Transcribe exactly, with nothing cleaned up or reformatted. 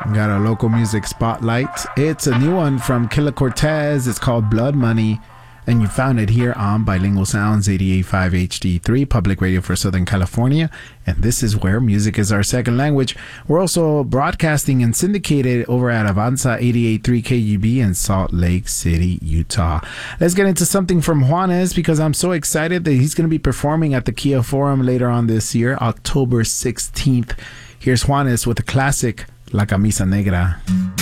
Got a local music spotlight. It's a new one from Killa Cortez. It's called Blood Money, and you found it here on Bilingual Sounds eighty-eight point five H D three, public radio for Southern California. And this is where music is our second language. We're also broadcasting and syndicated over at Avanza eighty-eight point three K U B in Salt Lake City, Utah. Let's get into something from Juanes, because I'm so excited that he's going to be performing at the Kia Forum later on this year, October sixteenth. Here's Juanes with a classic, La Camisa Negra.